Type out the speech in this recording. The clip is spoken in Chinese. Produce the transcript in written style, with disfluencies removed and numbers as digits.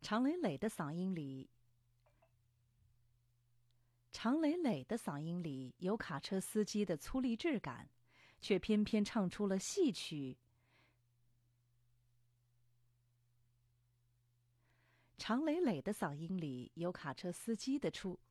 常磊磊的嗓音里，常磊磊的嗓音里有卡车司机的粗粝质感，却偏偏唱出了戏曲。常磊磊的嗓音里有卡车司机的粗